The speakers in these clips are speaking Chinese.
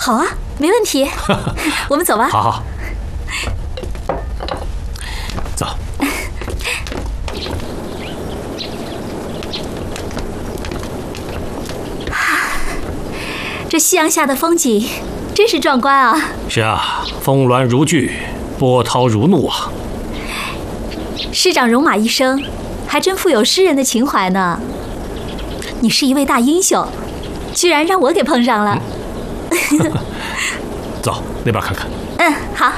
好啊，没问题。我们走吧。 好好，走。 这夕阳下的风景真是壮观啊！ 是啊，峰峦如聚，波涛如怒啊！ 师长戎马一生，还真富有诗人的情怀呢。你是一位大英雄，居然让我给碰上了。 走，那边看看。 嗯，好。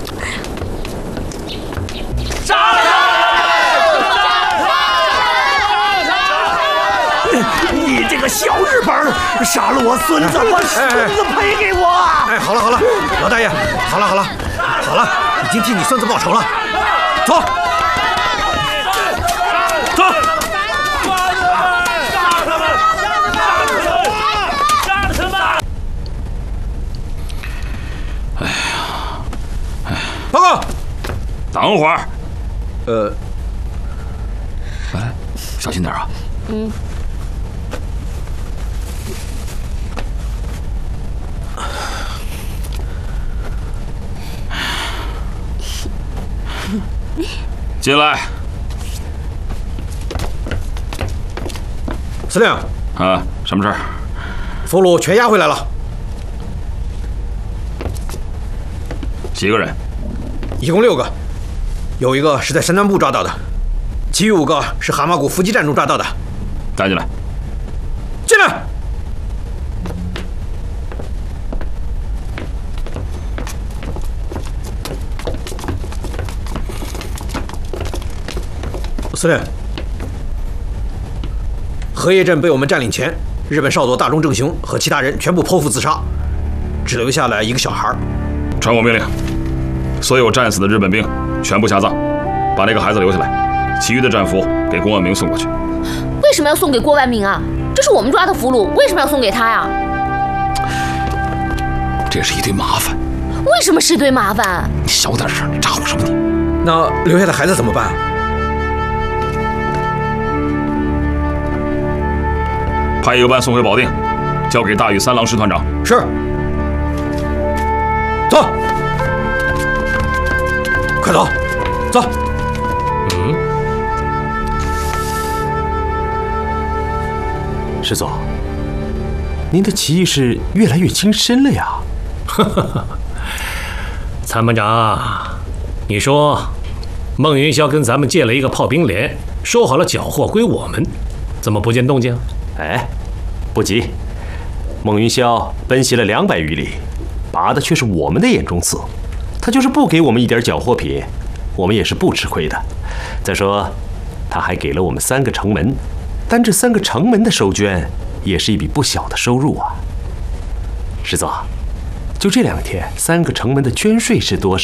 杀你这个小日本，杀了我孙子，把孙子赔给我！ 哎，好了好了，老大爷，好了好了，好了，已经替你孙子报仇了，走，走。杀他们！杀他们！ 哎呀， 报告。 等会儿。 哎，小心点啊。 嗯。进来。 司令。 啊，什么事儿？ 俘虏全押回来了。 几个人？ 一共6个，有1个是在山南部抓到的，其余5个是蛤蟆谷伏击战中抓到的。 带进来。 进来。司令，荷叶镇被我们占领前，日本少佐大中正雄和其他人全部剖腹自杀，只留下来1个小孩。 传我命令，所有战死的日本兵全部下葬，把那个孩子留下来，其余的战俘给郭万明送过去。 为什么要送给郭万明啊？这是我们抓的俘虏，为什么要送给他呀？ 这是一堆麻烦。 为什么是一堆麻烦？ 你小点声，你咋呼什么你？ 那留下的孩子怎么办？ 派1个班送回保定，交给大禹3郎师团长。 是。走，快走，走。 师佐，您的棋艺是越来越精深了呀。参谋长，你说孟云霄跟咱们借了一个炮兵连，说好了缴获归我们，怎么不见动静？ 哎，不急，孟云霄奔袭了200余里，拔的却是我们的眼中刺。他就是不给我们一点缴获品，我们也是不吃亏的。再说，他还给了我们3个城门，单这3个城门的收捐，也是一笔不小的收入啊。师佐，就这2天，3个城门的捐税是多少？